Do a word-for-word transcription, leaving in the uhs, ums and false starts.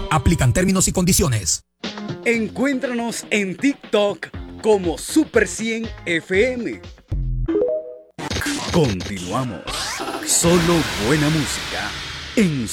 Aplican términos y condiciones. Encuéntranos en TikTok como Super cien F M. Continuamos. Solo buena música en